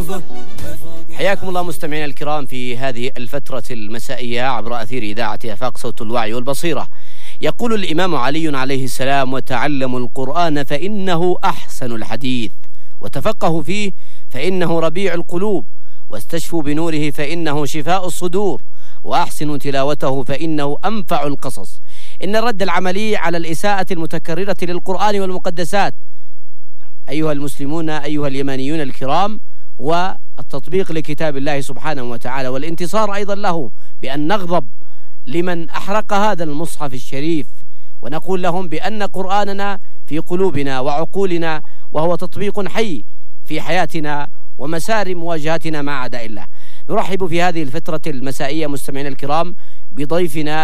حياكم الله مستمعينا الكرام في هذه الفترة المسائية عبر أثير إذاعة آفاق صوت الوعي والبصيرة. يقول الإمام علي عليه السلام: وتعلموا القرآن فإنه أحسن الحديث، وتفقهوا فيه فإنه ربيع القلوب، واستشفوا بنوره فإنه شفاء الصدور، وأحسنوا تلاوته فإنه أنفع القصص. إن الرد العملي على الإساءة المتكررة للقرآن والمقدسات أيها المسلمون أيها اليمانيون الكرام والتطبيق لكتاب الله سبحانه وتعالى، والانتصار أيضا له بأن نغضب لمن أحرق هذا المصحف الشريف، ونقول لهم بأن قرآننا في قلوبنا وعقولنا، وهو تطبيق حي في حياتنا ومسار مواجهتنا مع أعداء الله. نرحب في هذه الفترة المسائية مستمعينا الكرام بضيفنا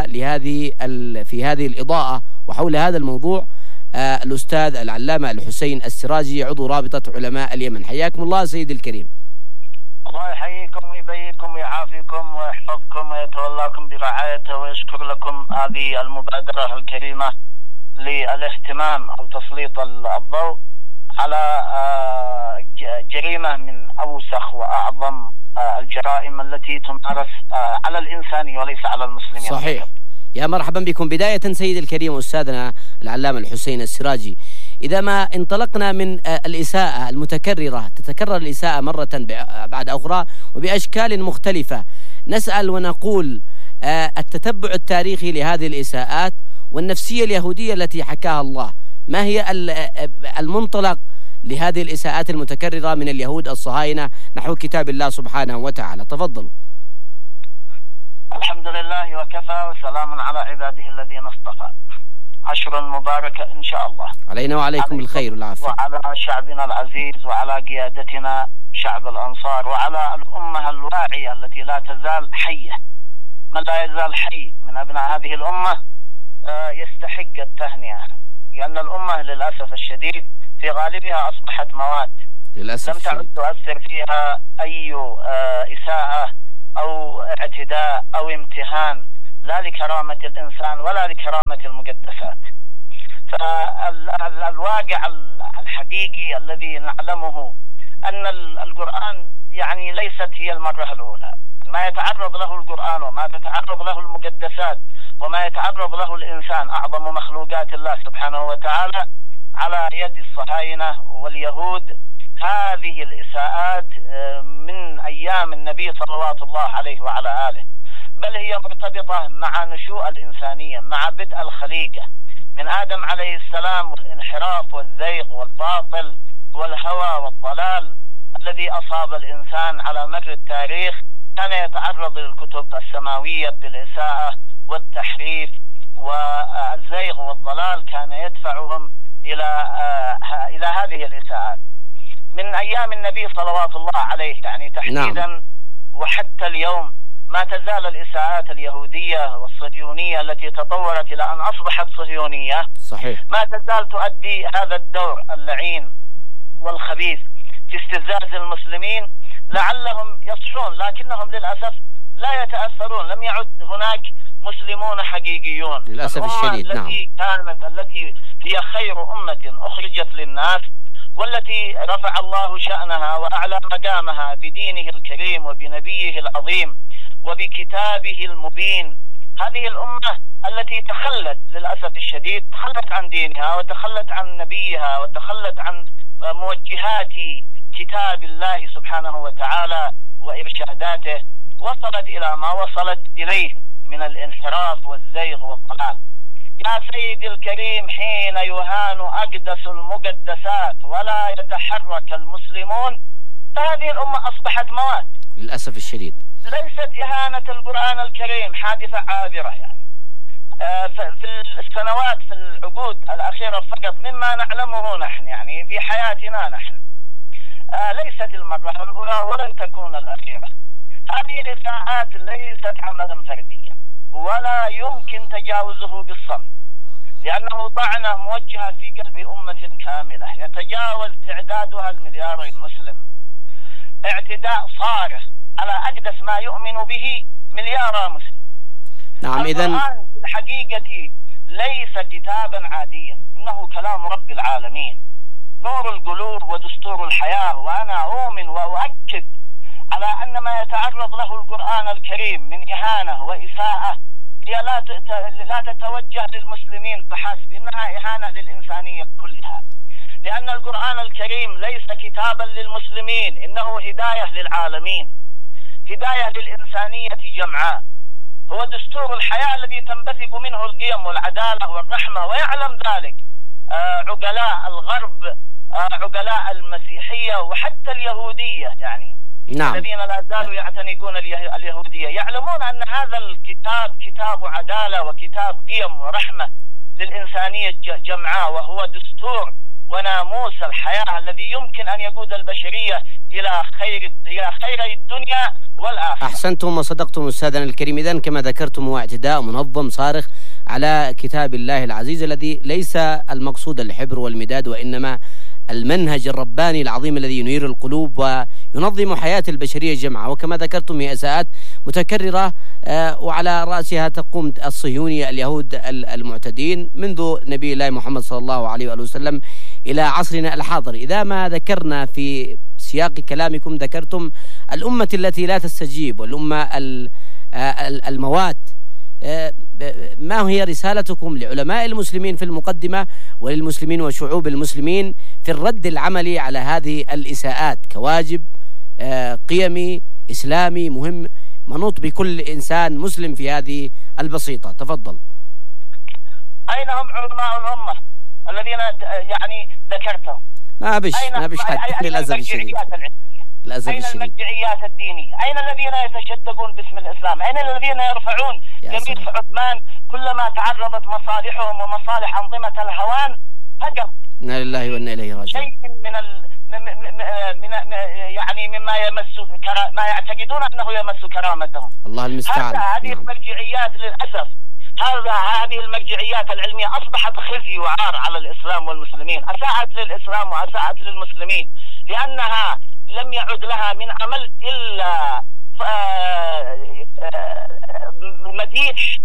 في هذه الإضاءة وحول هذا الموضوع الأستاذ العلامة الحسين السراجي، عضو رابطة علماء اليمن. حياكم الله سيدي الكريم. الله يحييكم ويبيكم ويعافيكم ويحفظكم ويتولاكم برعايته، ويشكر لكم هذه المبادرة الكريمة للاهتمام أو تسليط الضوء على جريمة من أوسخ وأعظم الجرائم التي تمارس على الإنسان وليس على المسلمين. صحيح. يا مرحبا بكم. بداية سيد الكريم أستاذنا العلامة الحسين السراجي، إذا ما انطلقنا من الإساءة المتكررة، تتكرر الإساءة مرة بعد أخرى وبأشكال مختلفة، نسأل ونقول التتبع التاريخي لهذه الإساءات والنفسية اليهودية التي حكاها الله، ما هي المنطلق لهذه الإساءات المتكررة من اليهود الصهاينة نحو كتاب الله سبحانه وتعالى؟ تفضلوا. الحمد لله وكفى، وسلام على عباده الذين اصطفى. عشر مباركة إن شاء الله علينا وعليكم بالخير والعافية، وعلى شعبنا العزيز، وعلى قيادتنا شعب الأنصار، وعلى الأمة الواعية التي لا تزال حية. من لا يزال حي من أبناء هذه الأمة يستحق التهنئة، لأن الأمة للأسف الشديد في غالبها أصبحت موات للأسف، لم تعد تؤثر فيها أي إساءة أو اعتداء أو امتهان، لا لكرامة الإنسان ولا لكرامة المقدسات. فالواقع الحقيقي الذي نعلمه أن القرآن يعني ليست هي المرة الأولى. ما يتعرض له القرآن وما تتعرض له المقدسات وما يتعرض له الإنسان أعظم مخلوقات الله سبحانه وتعالى على يد الصهاينة واليهود، هذه الإساءات من أيام النبي صلوات الله عليه وعلى آله، بل هي مرتبطة مع نشوء الإنسانية، مع بدء الخليقة من آدم عليه السلام، والانحراف والزيغ والباطل والهوى والضلال الذي أصاب الإنسان على مر التاريخ. كان يتعرض للكتب السماوية بالإساءة والتحريف والزيغ والضلال، كان يدفعهم إلى هذه الإساءات من أيام النبي صلوات الله عليه يعني تحديدا. نعم. وحتى اليوم ما تزال الإساءات اليهودية والصهيونية التي تطورت إلى أن أصبحت صهيونية، صحيح، ما تزال تؤدي هذا الدور اللعين والخبيث في استفزاز المسلمين لعلهم يصحون، لكنهم للأسف لا يتأثرون. لم يعد هناك مسلمون حقيقيون للأسف الشديد. التي هي خير أمة أخرجت للناس، والتي رفع الله شأنها وأعلى مقامها بدينه الكريم وبنبيه العظيم وبكتابه المبين. هذه الأمة التي تخلت للأسف الشديد، تخلت عن دينها وتخلت عن نبيها وتخلت عن موجهات كتاب الله سبحانه وتعالى وإرشاداته، وصلت إلى ما وصلت إليه من الانحراف والزيغ والضلال. يا سيدي الكريم، حين يهان أقدس المقدسات ولا يتحرك المسلمون، فهذه الأمة أصبحت موات للأسف الشديد. ليست إهانة القرآن الكريم حادثة عابرة يعني في السنوات، في العقود الأخيرة فقط مما نعلمه نحن يعني في حياتنا نحن، ليست المرة الأولى ولن تكون الأخيرة. هذه الإساءات ليست عملا فرديا ولا يمكن تجاوزه بالصمت، لأنه طعنة موجهة في قلب أمة كاملة يتجاوز تعدادها المليار المسلم، اعتداء صارخ على أقدس ما يؤمن به مليار مسلم. نعم. القرآن في الحقيقة ليس كتابا عاديا، إنه كلام رب العالمين، نور القلوب ودستور الحياة. وأنا أؤمن وأؤكد أن ما يتعرض له القرآن الكريم من إهانة وإساءة هي لا تتوجه للمسلمين فحسب، إنها إهانة للإنسانية كلها، لأن القرآن الكريم ليس كتابا للمسلمين، إنه هداية للعالمين، هداية للإنسانية جمعاء، هو دستور الحياة الذي تنبثق منه القيم والعدالة والرحمة، ويعلم ذلك عقلاء الغرب، عقلاء المسيحية وحتى اليهودية، يعني نعم. الذين لا زالوا يعتنقون اليهودية يعلمون أن هذا الكتاب كتاب عدالة وكتاب قيم ورحمة للإنسانية جمعاء، وهو دستور وناموس الحياة الذي يمكن أن يقود البشرية إلى خير الدنيا والآخرة. أحسنتم وصدقتم أستاذنا الكريم. إذن كما ذكرتم هو اعتداء منظم صارخ على كتاب الله العزيز الذي ليس المقصود الحبر والمداد، وإنما المنهج الرباني العظيم الذي ينير القلوب وينظم حياة البشرية جمعاء. وكما ذكرتم هي إساءات متكررة وعلى رأسها تقوم الصهيونية اليهود المعتدين منذ نبي الله محمد صلى الله عليه وآله وسلم إلى عصرنا الحاضر. إذا ما ذكرنا في سياق كلامكم ذكرتم الأمة التي لا تستجيب والأمة الموات، ما هي رسالتكم لعلماء المسلمين في المقدمة وللمسلمين وشعوب المسلمين في الرد العملي على هذه الإساءات كواجب قيمي إسلامي مهم منوط بكل إنسان مسلم في هذه البسيطة؟ تفضل. أين هم علماء الأمة الذين يعني ذكرتهم؟ ما بش حد للأسف الشديد. أين المرجعيات الدينية؟ أين الذين يتشدقون باسم الإسلام؟ أين الذين يرفعون جميل عثمان كلما تعرضت مصالحهم ومصالح أنظمة الهوان فقط؟ إنا لله وإنا إليه راجعون. شيء من يعني مما يمس ما يعتقدون أنه يمس كرامتهم. الله المستعان. هذه المرجعيات للأسف، هذه المرجعيات العلمية أصبحت خزي وعار على الإسلام والمسلمين، أساءت للإسلام وأساءت للمسلمين، لأنها لم يعد لها من عمل إلا مديح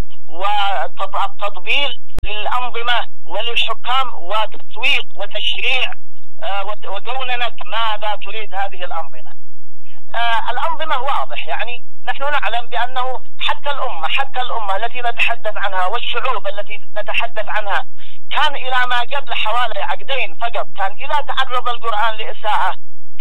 والتطبيل للأنظمة وللحكام وتسويق وتشريع وجوننة ماذا تريد هذه الأنظمة. الأنظمة واضح، يعني نحن نعلم بأنه حتى الأمة التي نتحدث عنها والشعوب التي نتحدث عنها كان إلى ما قبل حوالي عقدين فقط كان إذا تعرض القرآن لإساءة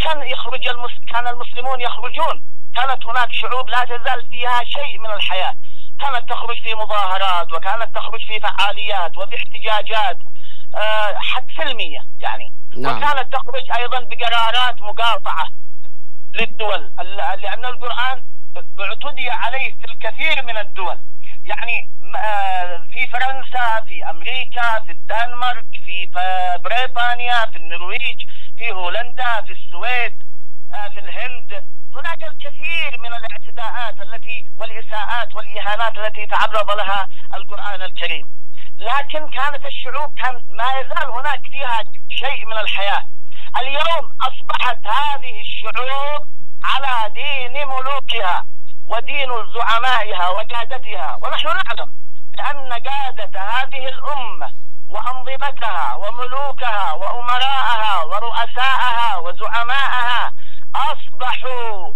كان المسلمون يخرجون. كانت هناك شعوب لا تزال فيها شيء من الحياة، كانت تخرج في مظاهرات وكانت تخرج في فعاليات وفي احتجاجات حتى سلمية يعني. نعم. وكانت تخرج أيضا بقرارات مقاطعة للدول، لأن القرآن اعتدي عليه في الكثير من الدول، يعني في فرنسا، في أمريكا، في الدنمارك، في بريطانيا، في النرويج، في هولندا، في السويد، في الهند. هناك الكثير من الاعتداءات والإساءات والإهانات التي تعرض لها القرآن الكريم، لكن كانت الشعوب كان ما يزال هناك فيها شيء من الحياة. اليوم أصبحت هذه الشعوب على دين ملوكها ودين زعمائها وقادتها، ونحن نعلم بأن قادة هذه الأمة وأنظمتها وملوكها وأمراءها ورؤساءها وزعمائها أصبحوا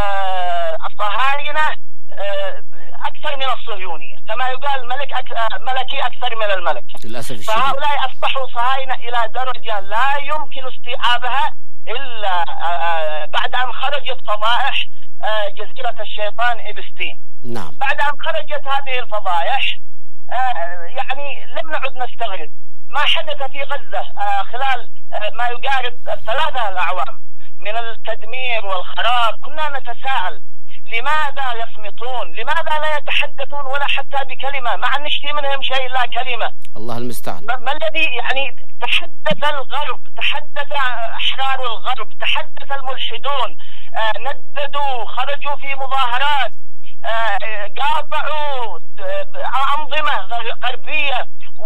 الصهاينة أكثر من الصهيونية، كما يقال ملكي أكثر من الملك للأسف الشديد. فهؤلاء أصبحوا صهاينة إلى درجة لا يمكن استيعابها إلا بعد أن خرجت فضائح جزيرة الشيطان إبستين. نعم. بعد أن خرجت هذه الفضائح يعني لم نعد نستغرب ما حدث في غزة خلال ما يقارب 3 الأعوام من التدمير والخراب. كنا نتساءل لماذا يصمتون؟ لماذا لا يتحدثون ولا حتى بكلمة، مع أن نشتي منهم شيء إلا كلمة؟ الله المستعان. ما الذي يعني تحدث الغرب، تحدث أحرار الغرب، تحدث الملحدون، نددوا، خرجوا في مظاهرات، قاطعوا أنظمة غربية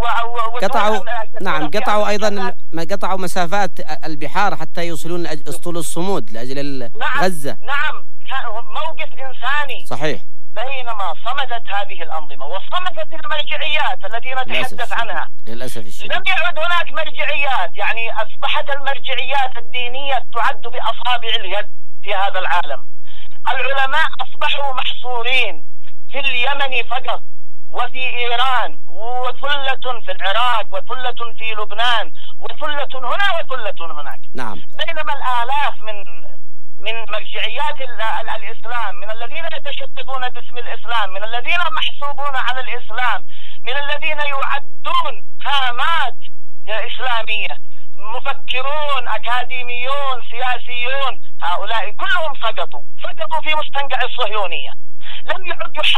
قطعوا أيضا قطعوا مسافات البحار حتى يوصلون أسطول الصمود لأجل غزة. نعم، موقف إنساني صحيح. بينما صمتت هذه الأنظمة وصمتت المرجعيات التي نتحدث عنها للأسف الشديد. لم يعد هناك مرجعيات، يعني أصبحت المرجعيات الدينية تعد بأصابع اليد في هذا العالم. العلماء أصبحوا محصورين في اليمن فقط وفي إيران، وثلة في العراق، وثلة في لبنان، وثلة هنا وثلة هناك. نعم. بينما الآلاف من مرجعيات الإسلام، من الذين يتشددون باسم الإسلام، من الذين محسوبون على الإسلام، من الذين يعدون هامات إسلامية، مفكرون، أكاديميون، سياسيون، هؤلاء كلهم سقطوا في مستنقع الصهيونية. لم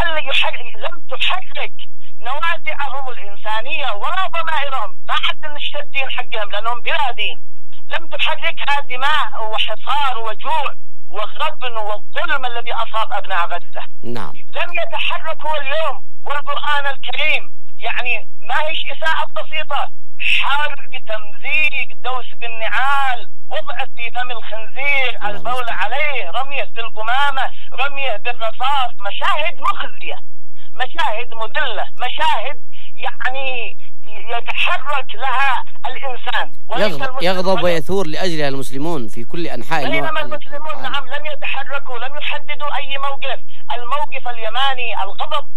تحرك نوازعهم الإنسانية ولا ضمائرهم، ما حد نشتد الدين حقهم لأنهم بلا دين. لم تحركها دماء وحصار وجوع وغبن والظلم الذي أصاب أبناء غزة. نعم. لم يتحركوا اليوم، والقرآن الكريم يعني ما هيش إساءة بسيطة، حرب، تمزيق، دوس بالنعال، وضع في فم الخنزير، البول عليه، رميه بالقمامة، رميه بالرصاص، مشاهد مخزية، مشاهد مذلة، مشاهد يعني يتحرك لها الإنسان. يغضب ويثور لأجلها المسلمون في كل أنحاء بينما المسلمون نعم لم يتحركوا، لم يحددوا أي موقف. الموقف اليماني، الغضب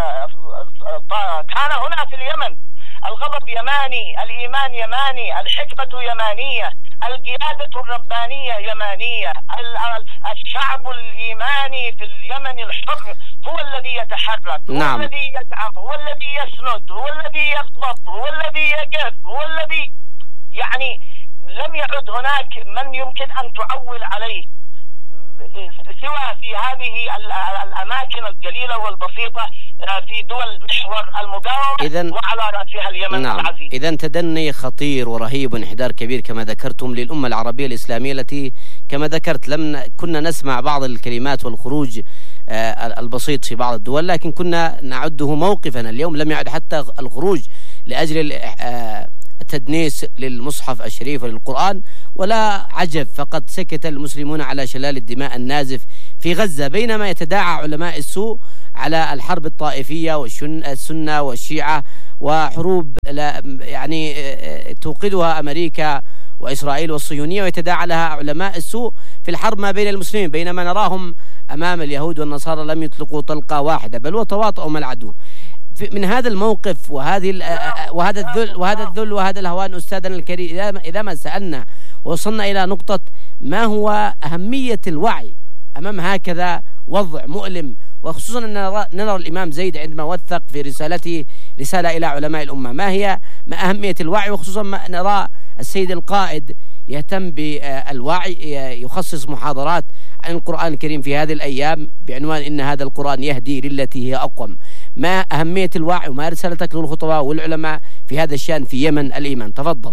كان هنا في اليمن، الغضب يماني، الإيمان يماني، الحكمة يمانية، القيادة الربانية يمانية، الشعب الإيماني في اليمن الحر هو الذي يتحرك، نعم. هو الذي يدعم، هو الذي يسند، هو الذي يغضب، هو الذي يقف، هو الذي يعني لم يعد هناك من يمكن أن تعول عليه سوى في هذه الأماكن القليلة والبسيطة في دول محور المقاومة، وعلى رأسها اليمن. نعم. العزيز. إذن تدني خطير ورهيب وانحدار كبير كما ذكرتم للأمة العربية الإسلامية التي كما ذكرت كنا نسمع بعض الكلمات والخروج البسيط في بعض الدول، لكن كنا نعده موقفا. اليوم لم يعد حتى الخروج لأجل التدنيس للمصحف الشريف وللقرآن، ولا عجب، فقد سكت المسلمون على شلال الدماء النازف في غزة، بينما يتداعى علماء السوء على الحرب الطائفية والسنة والشيعة وحروب يعني توقدها أمريكا وإسرائيل والصهيونية، ويتداعى لها علماء السوء في الحرب ما بين المسلمين، بينما نراهم أمام اليهود والنصارى لم يطلقوا طلقة واحدة، بل وتواطؤوا مع العدو. من هذا الموقف وهذا الذل وهذا الهوان أستاذنا الكريم، إذا ما سألنا ووصلنا إلى نقطة ما هو أهمية الوعي أمام هكذا وضع مؤلم، وخصوصا أن نرى الإمام زيد عندما وثق في رسالته رسالة إلى علماء الأمة ما أهمية الوعي، وخصوصا ما نرى السيد القائد يهتم بالوعي، يخصص محاضرات عن القرآن الكريم في هذه الأيام بعنوان إن هذا القرآن يهدي للتي هي أقوم. ما أهمية الوعي وما رسالتك للخطباء والعلماء في هذا الشأن في يمن الإيمان؟ تفضل.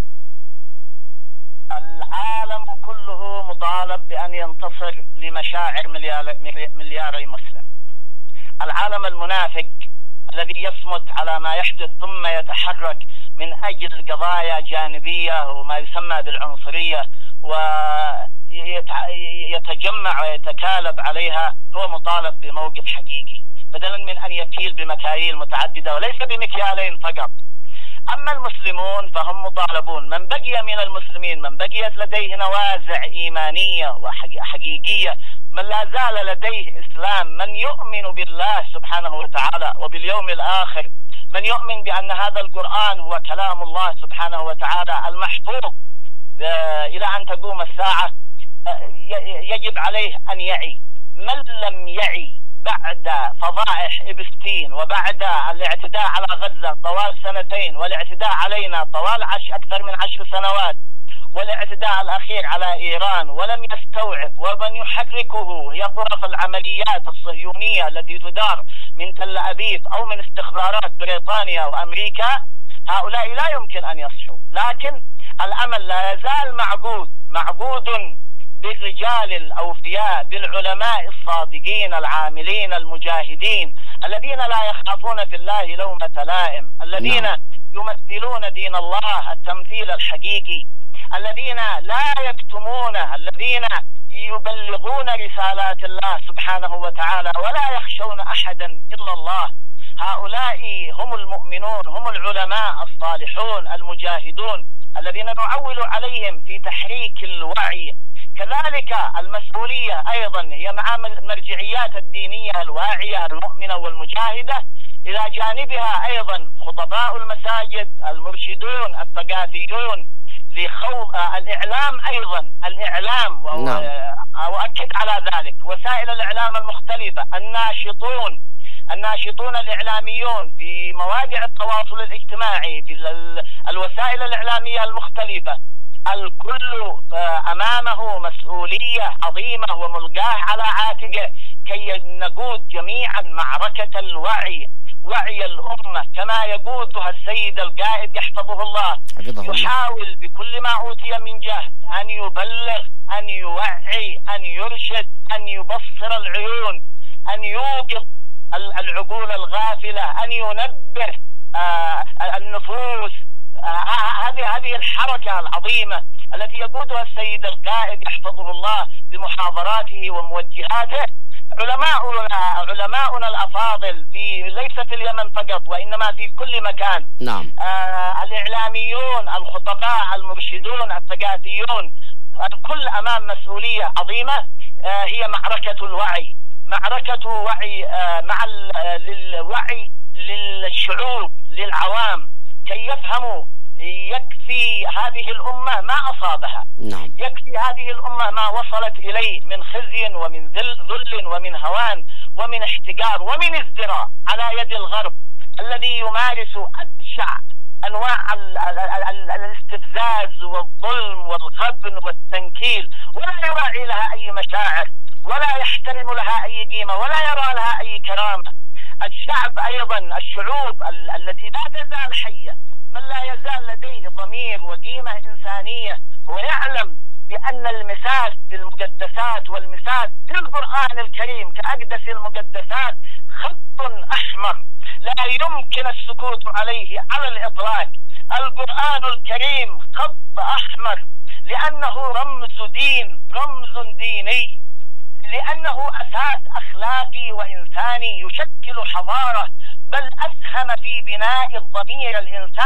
العالم كله مطالب بأن ينتصر لمشاعر ملياري مسلم. العالم المنافق الذي يصمت على ما يحدث ثم يتحرك من أجل قضايا جانبية وما يسمى بالعنصرية ويتجمع ويتكالب عليها، هو مطالب بموقف حقيقي بدلا من أن يكيل بمكاييل متعددة وليس بمكيالين فقط. أما المسلمون فهم مطالبون، من بقي من المسلمين، من بقيت لديه نوازع إيمانية وحقيقية، من لا زال لديه إسلام، من يؤمن بالله سبحانه وتعالى وباليوم الآخر، من يؤمن بأن هذا القرآن هو كلام الله سبحانه وتعالى المحفوظ إلى أن تقوم الساعة، يجب عليه أن يعي. من لم يعي بعد فضائح إبستين وبعد الاعتداء على غزة طوال 2 والاعتداء علينا طوال أكثر من 10 سنوات والاعتداء الأخير على إيران ولم يستوعب، ومن يحركه هي غرف العمليات الصهيونية التي تدار من تل أبيب أو من استخبارات بريطانيا وأمريكا، هؤلاء لا يمكن أن يصحوا. لكن الأمل لا يزال معقود بالرجال الأوفياء، بالعلماء الصادقين العاملين المجاهدين الذين لا يخافون في الله لومة لائم، الذين يمثلون دين الله التمثيل الحقيقي، الذين لا يكتمونه، الذين يبلغون رسالات الله سبحانه وتعالى ولا يخشون أحدا إلا الله. هؤلاء هم المؤمنون، هم العلماء الصالحون المجاهدون الذين نعول عليهم في تحريك الوعي، كذلك المسؤولية أيضا هي مع المرجعيات الدينية الواعية المؤمنة والمجاهدة، إلى جانبها أيضا خطباء المساجد، المرشدون، الثقافيون، لخوض الإعلام أيضا، الإعلام وأؤكد على ذلك، وسائل الإعلام المختلفة، الناشطون الإعلاميون في مواقع التواصل الاجتماعي، في الوسائل الإعلامية المختلفة، الكل أمامه مسؤولية عظيمة وملقاه على عاتقه كي نقود جميعا معركة الوعي، وعي الأمة كما يقودها السيد القائد يحفظه الله، يحاول بكل ما أوتي من جهد أن يبلغ، أن يوعي، أن يرشد، أن يبصر العيون، أن يوقظ العقول الغافلة، أن ينبه النفوس. هذه الحركة العظيمة التي يقودها السيد القائد يحفظه الله بمحاضراته وموجهاته. علماؤنا الأفاضل ليس في اليمن فقط وإنما في كل مكان. نعم. الإعلاميون، الخطباء، المرشدون، الثقافيون، الكل أمام مسؤولية عظيمة، هي معركة الوعي، معركة وعي للوعي للشعوب، للعوام، كي يفهموا يكفي هذه الأمة ما أصابها. نعم. يكفي هذه الأمة ما وصلت إليه من خزي ومن ذل ومن هوان ومن احتقار ومن ازدراء على يد الغرب الذي يمارس أبشع أنواع الاستفزاز والظلم والغبن والتنكيل، ولا يراعي لها أي مشاعر، ولا يحترم لها أي قيمة، ولا يرى لها أي كرامة. الشعب أيضا، الشعوب التي لا تزال حية، من لا يزال لديه ضمير وقيمة إنسانية، ويعلم بأن المساس في المقدسات والمساس في القرآن الكريم كأقدس المقدسات خط أحمر لا يمكن السكوت عليه على الإطلاق. القرآن الكريم خط أحمر لأنه رمز دين، رمز ديني، لأنه أساس أخلاقي وإنساني يشكل حضارة، بل أسهم في بناء الضمير الإنساني.